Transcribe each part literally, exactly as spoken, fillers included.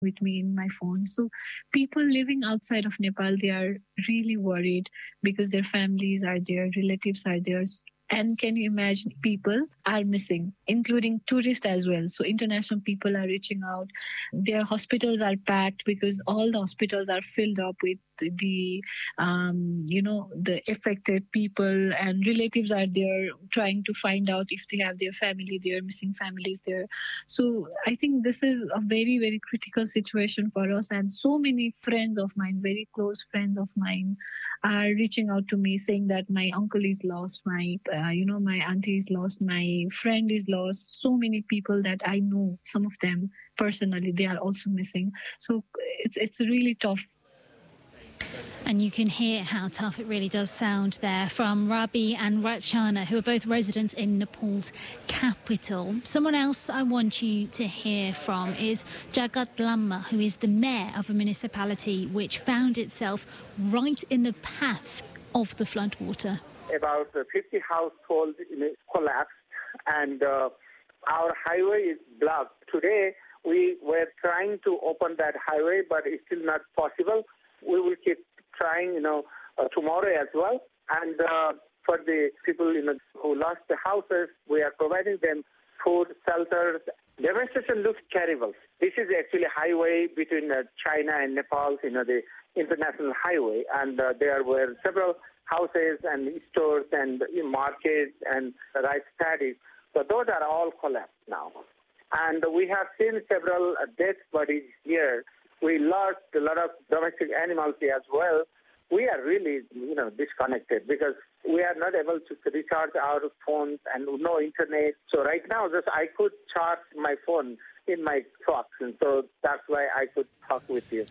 with me in my phone. So people living outside of Nepal, they are really worried because their families are there, relatives are there. And can you imagine, people are missing, including tourists as well. So international people are reaching out. Their hospitals are packed because all the hospitals are filled up with the, um, you know, the affected people, and relatives are there trying to find out if they have their family there, missing families there. So I think this is a very, very critical situation for us. And so many friends of mine, very close friends of mine, are reaching out to me saying that my uncle is lost, my, uh, you know, my auntie is lost, my friend is lost. So many people that I know, some of them personally, they are also missing. So it's it's really tough. And you can hear how tough it really does sound there from Rabi and Rachana, who are both residents in Nepal's capital. Someone else I want you to hear from is Jagat Lamma, who is the mayor of a municipality which found itself right in the path of the floodwater. About fifty households collapsed, and uh, our highway is blocked. Today, we were trying to open that highway, but it's still not possible. We will keep trying, you know, uh, tomorrow as well. And uh, for the people, you know, who lost the houses, we are providing them food, shelters. Devastation looks terrible. This is actually a highway between uh, China and Nepal, you know, the international highway. And uh, there were several houses and stores and uh, markets and rice paddies. So those are all collapsed now. And we have seen several uh, dead bodies here. We lost a lot of domestic animals as well. We are really, you know, disconnected because we are not able to recharge our phones and no internet. So right now, just I could charge my phone in my truck, and so that's why I could talk with you.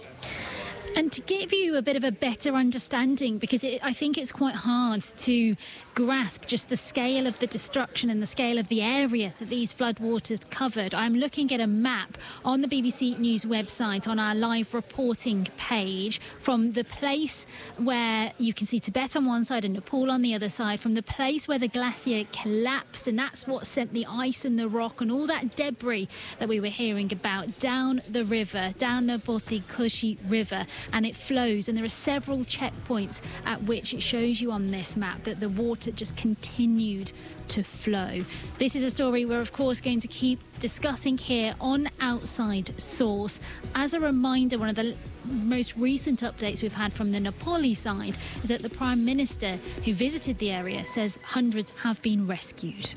And to give you a bit of a better understanding, because it, I think it's quite hard to grasp just the scale of the destruction and the scale of the area that these floodwaters covered. I'm looking at a map on the B B C News website on our live reporting page from the place where you can see Tibet on one side and Nepal on the other side, from the place where the glacier collapsed, and that's what sent the ice and the rock and all that debris that we were hearing about down the river, down the Boti Kushi River. And it flows, and there are several checkpoints at which it shows you on this map that the water just continued to flow. This is a story we're of course going to keep discussing here on Outside Source. As a reminder, one of the most recent updates we've had from the Nepali side is that the Prime Minister who visited the area says hundreds have been rescued.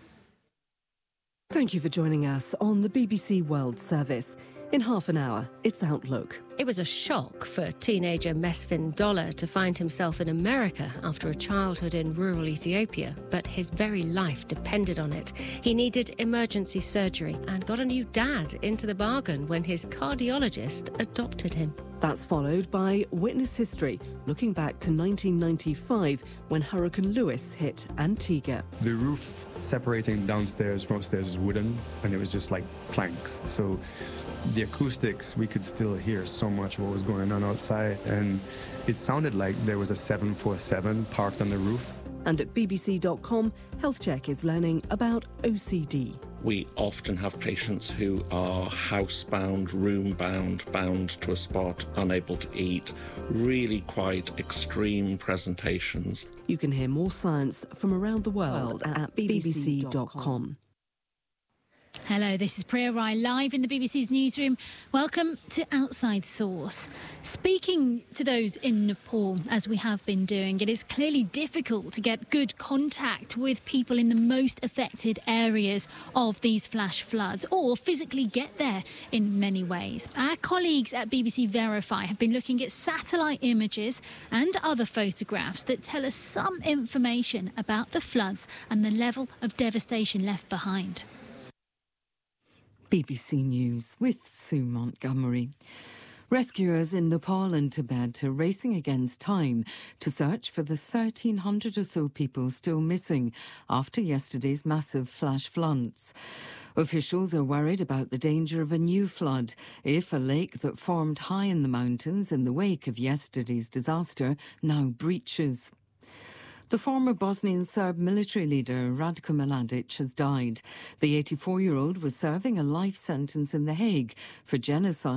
Thank you for joining us on the B B C World Service. In half an hour, it's Outlook. It was a shock for teenager Mesfin Dollar to find himself in America after a childhood in rural Ethiopia, but his very life depended on it. He needed emergency surgery and got a new dad into the bargain when his cardiologist adopted him. That's followed by Witness History, looking back to nineteen ninety-five when Hurricane Lewis hit Antigua. The roof separating downstairs from upstairs is wooden, and it was just like planks. So the acoustics, we could still hear so much what was going on outside, and it sounded like there was a seven forty-seven parked on the roof. And at B B C dot com, Health Check is learning about O C D. We often have patients who are housebound, room-bound, bound to a spot, unable to eat, really quite extreme presentations. You can hear more science from around the world at B B C dot com. Hello, this is Priya Rai live in the B B C's newsroom. Welcome to Outside Source. Speaking to those in Nepal, as we have been doing, it is clearly difficult to get good contact with people in the most affected areas of these flash floods, or physically get there in many ways. Our colleagues at B B C Verify have been looking at satellite images and other photographs that tell us some information about the floods and the level of devastation left behind. B B C News with Sue Montgomery. Rescuers in Nepal and Tibet are racing against time to search for the thirteen hundred or so people still missing after yesterday's massive flash floods. Officials are worried about the danger of a new flood if a lake that formed high in the mountains in the wake of yesterday's disaster now breaches. The former Bosnian Serb military leader Ratko Mladic has died. The eighty-four-year-old was serving a life sentence in The Hague for genocide